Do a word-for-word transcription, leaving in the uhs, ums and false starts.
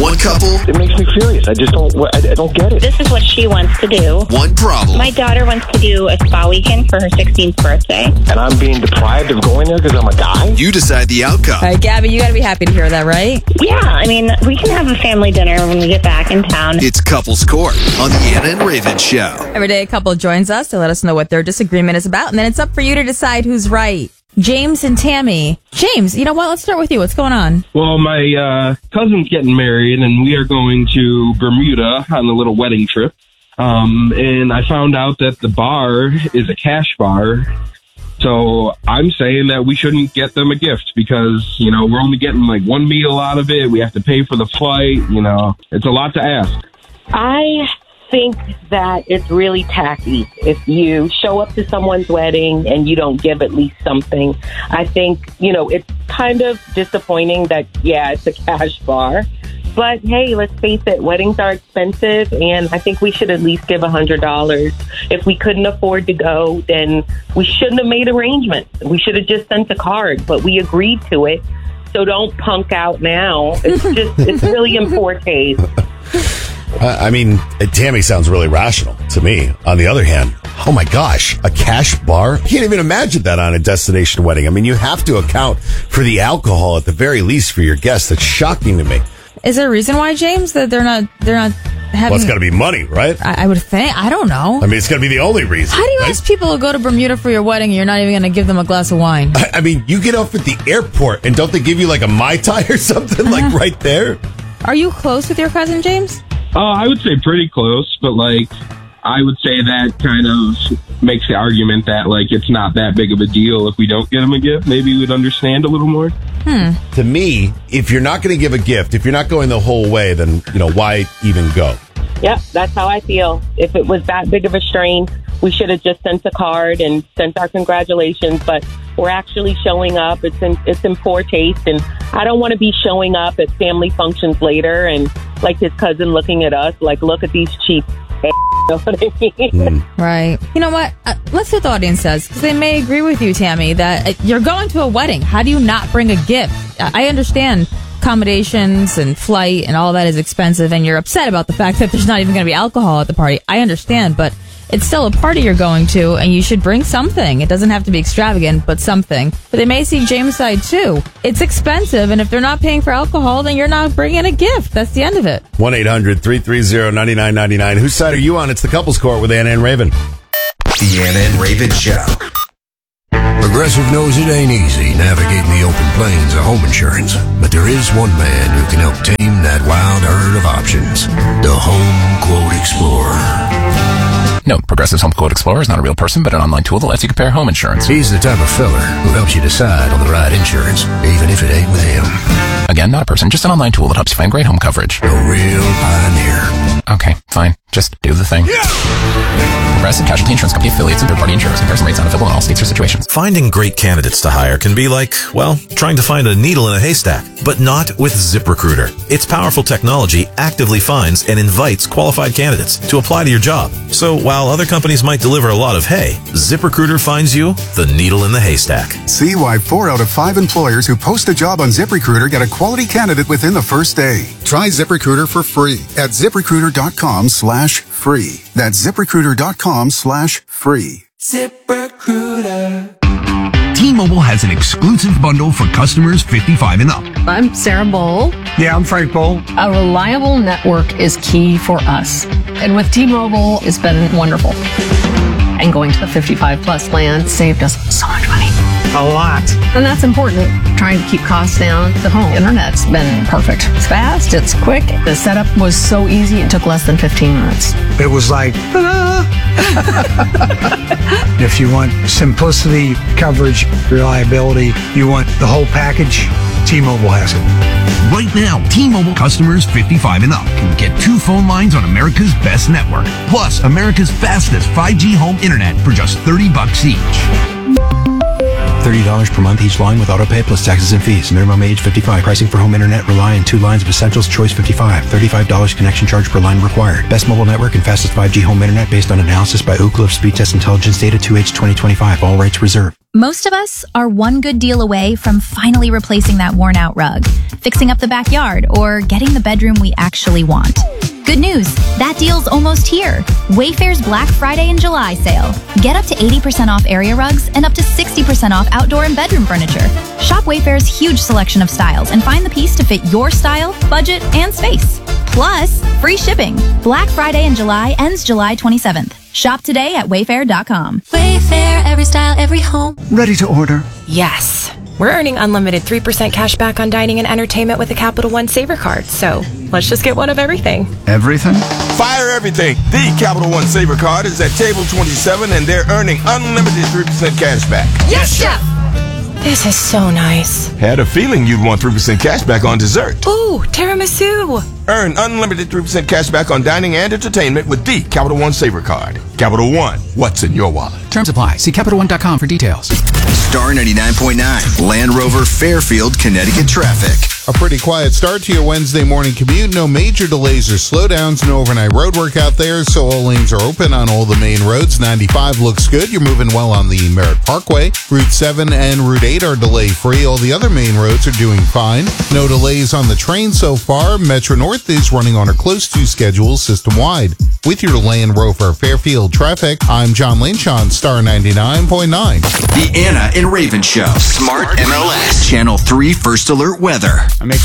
One couple. It makes me furious. I just don't, I, I don't get it. This is what she wants to do. One problem. My daughter wants to do a spa weekend for her sixteenth birthday. And I'm being deprived of going there because I'm a guy? You decide the outcome. All right, Gabby, you got to be happy to hear that, right? Yeah, I mean, we can have a family dinner when we get back in town. It's Couples Court on the Anna and Raven Show. Every day a couple joins us to let us know what their disagreement is about, and then it's up for you to decide who's right. James and Tammy. James, you know what? Let's start with you. What's going on? Well, my uh, cousin's getting married, and we are going to Bermuda on a little wedding trip. Um, and I found out that the bar is a cash bar. So I'm saying that we shouldn't get them a gift because, you know, we're only getting like one meal out of it. We have to pay for the flight. You know, it's a lot to ask. I think that it's really tacky if you show up to someone's wedding and you don't give at least something. I think, you know, it's kind of disappointing that, yeah, it's a cash bar. But, hey, let's face it, weddings are expensive, and I think we should at least give one hundred dollars. If we couldn't afford to go, then we shouldn't have made arrangements. We should have just sent a card, but we agreed to it. So don't punk out now. It's just, it's really in poor taste. Uh, I mean, Tammy sounds really rational to me. On the other hand, oh my gosh, a cash bar? I can't even imagine that on a destination wedding. I mean, you have to account for the alcohol at the very least for your guests. That's shocking to me. Is there a reason why, James, that they're not they're not having... Well, it's got to be money, right? I, I would think. I don't know. I mean, it's got to be the only reason. How do you right? ask people to go to Bermuda for your wedding and you're not even going to give them a glass of wine? I, I mean, you get off at the airport and don't they give you like a Mai Tai or something uh-huh. like right there? Are you close with your cousin, James? Oh, uh, I would say pretty close, but like, I would say that kind of makes the argument that like it's not that big of a deal if we don't get him a gift. Maybe we'd understand a little more. Hmm. To me, if you're not going to give a gift, if you're not going the whole way, then, you know, why even go? Yep, that's how I feel. If it was that big of a strain, we should have just sent a card and sent our congratulations, but we're actually showing up. It's in, it's in poor taste, and I don't want to be showing up at family functions later and like his cousin looking at us like, look at these cheap you know what I mean? Mm. Right. You know what? Uh, let's see what the audience says, because they may agree with you, Tammy, that uh, you're going to a wedding. How do you not bring a gift? I understand accommodations and flight and all that is expensive, and you're upset about the fact that there's not even going to be alcohol at the party. I understand, but it's still a party you're going to, and you should bring something. It doesn't have to be extravagant, but something. But they may see James' side, too. It's expensive, and if they're not paying for alcohol, then you're not bringing a gift. That's the end of it. one eight hundred three three zero nine nine nine nine. Whose side are you on? It's the Couples Court with Anna and Raven. The Anna and Raven Show. Progressive knows it ain't easy navigating the open plains of home insurance, but there is one man who can help tame that wild herd of options. The Home Quote Explorer. Note, Progressive's Home Quote Explorer is not a real person, but an online tool that lets you compare home insurance. He's the type of feller who helps you decide on the right insurance, even if it ain't with him. Again, not a person, just an online tool that helps you find great home coverage. A real pioneer. Okay, fine. Just do the thing. Yeah! Progressive Casualty Insurance Company affiliates and third-party insurers. Comparison rates not available in all states or situations. Finding great candidates to hire can be like, well, trying to find a needle in a haystack, but not with ZipRecruiter. Its powerful technology actively finds and invites qualified candidates to apply to your job. So while other companies might deliver a lot of hay, ZipRecruiter finds you the needle in the haystack. See why four out of five employers who post a job on ZipRecruiter get a quality candidate within the first day. Try ZipRecruiter for free at ZipRecruiter.com slash free. That's ZipRecruiter.com slash free. ZipRecruiter. T-Mobile has an exclusive bundle for customers fifty-five and up. I'm Sarah Bowl. Yeah, I'm Frank Bowl. A reliable network is key for us. And with T-Mobile, it's been wonderful. And going to the fifty-five plus plan saved us so much money. A lot. And that's important. Trying to keep costs down. The home internet's been perfect. It's fast, it's quick. The setup was so easy, it took less than fifteen minutes. It was like, ta-da! If you want simplicity, coverage, reliability, you want the whole package, T-Mobile has it. Right now, T-Mobile customers fifty-five and up can get two phone lines on America's best network, plus America's fastest five G home internet for just thirty bucks each. thirty dollars per month each line with autopay plus taxes and fees. Minimum age fifty-five. Pricing for home internet rely on two lines of Essentials Choice fifty-five. thirty-five dollars connection charge per line required. Best mobile network and fastest five G home internet based on analysis by Ookla of Speed Test Intelligence Data two H twenty twenty-five. All rights reserved. Most of us are one good deal away from finally replacing that worn out rug, fixing up the backyard, or getting the bedroom we actually want. Good news, that deal's almost here. Wayfair's Black Friday and July sale. Get up to eighty percent off area rugs and up to sixty percent off outdoor and bedroom furniture. Shop Wayfair's huge selection of styles and find the piece to fit your style, budget, and space. Plus, free shipping. Black Friday in July ends July twenty-seventh. Shop today at wayfair dot com. Wayfair, every style, every home. Ready to order? Yes. We're earning unlimited three percent cash back on dining and entertainment with a Capital One Saver card, so let's just get one of everything. Everything? Fire everything. The Capital One Saver card is at table twenty-seven, and they're earning unlimited three percent cash back. Yes, Chef! This is so nice. Had a feeling you'd want three percent cash back on dessert. Ooh, tiramisu. Earn unlimited three percent cash back on dining and entertainment with the Capital One Saver card. Capital One, what's in your wallet? Terms apply. See Capital One dot com for details. Star ninety-nine point nine, Land Rover Fairfield, Connecticut traffic. A pretty quiet start to your Wednesday morning commute. No major delays or slowdowns. No overnight road work out there, so all lanes are open on all the main roads. ninety-five looks good. You're moving well on the Merritt Parkway. Route seven and Route eight are delay-free. All the other main roads are doing fine. No delays on the train so far. Metro North is running on or close to schedule system-wide. With your Land Rover Fairfield traffic, I'm John Lynch on Star ninety-nine point nine. The Anna and Raven Show. Smart M L S. Channel three First Alert Weather. I make